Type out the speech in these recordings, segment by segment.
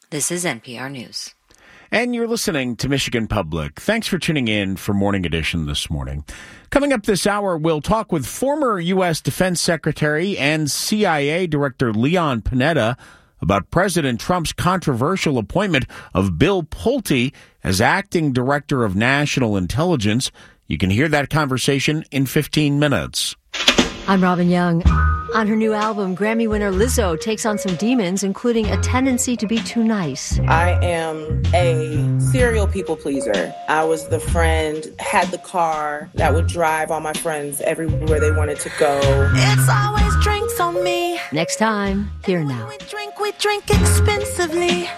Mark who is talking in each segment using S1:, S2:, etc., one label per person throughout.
S1: This is NPR News.
S2: And you're listening to Michigan Public. Thanks for tuning in for Morning Edition this morning. Coming up this hour, we'll talk with former U.S. Defense Secretary and CIA Director Leon Panetta about President Trump's controversial appointment of Bill Pulte as acting director of national intelligence. You can hear that conversation in 15 minutes.
S3: I'm Robin Young. On her new album, Grammy winner Lizzo takes on some demons, including a tendency to be too nice.
S4: I am a serial people pleaser. I was the friend, had the car that would drive all my friends everywhere they wanted to go.
S5: It's always drinks on me.
S3: Next time, Here and Now.
S5: We drink expensively.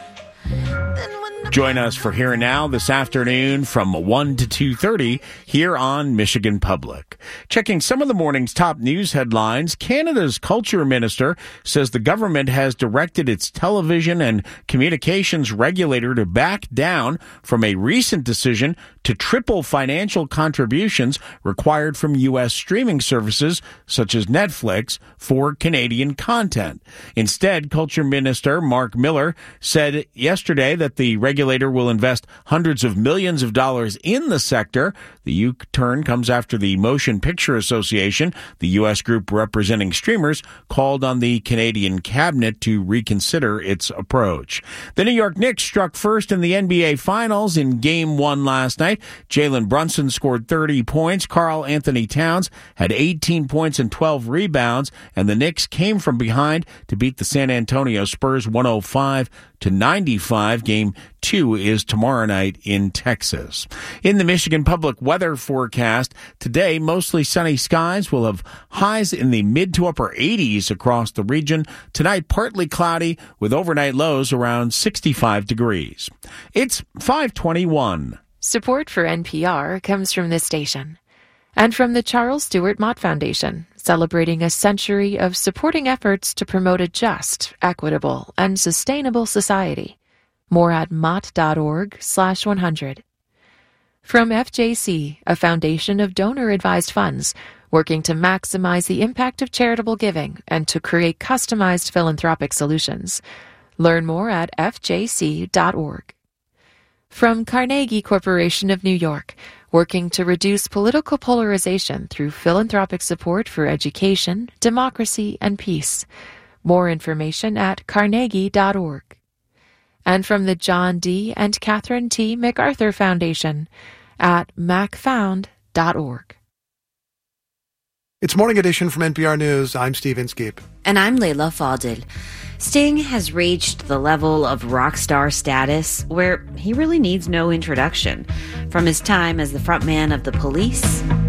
S2: Join us for Here and Now this afternoon from 1 to 2:30 here on Michigan Public. Checking some of the morning's top news headlines, Canada's culture minister says the government has directed its television and communications regulator to back down from a recent decision to triple financial contributions required from U.S. streaming services such as Netflix for Canadian content. Instead, Culture Minister Mark Miller said yesterday that the regulator will invest hundreds of millions of dollars in the sector. The U-turn comes after the Motion Picture Association, the U.S. group representing streamers, called on the Canadian cabinet to reconsider its approach. The New York Knicks struck first in the NBA Finals in Game 1 last night. Jalen Brunson scored 30 points. Karl Anthony Towns had 18 points and 12 rebounds, and the Knicks came from behind to beat the San Antonio Spurs 105-95. Game 2 is tomorrow night in Texas. In the Michigan Public weather forecast, today mostly sunny skies will have highs in the mid to upper 80s across the region. Tonight partly cloudy with overnight lows around 65 degrees. It's 5:21.
S6: Support for NPR comes from this station and from the Charles Stewart Mott Foundation, celebrating a century of supporting efforts to promote a just, equitable, and sustainable society. More at mott.org/100. From FJC, a foundation of donor-advised funds, working to maximize the impact of charitable giving and to create customized philanthropic solutions. Learn more at fjc.org. From Carnegie Corporation of New York, working to reduce political polarization through philanthropic support for education, democracy, and peace. More information at carnegie.org. And from the John D. and Catherine T. MacArthur Foundation at macfound.org.
S7: It's Morning Edition from NPR News. I'm Steve Inskeep.
S1: And I'm Layla Fadil. Sting has reached the level of rock star status where he really needs no introduction. From his time as the frontman of The Police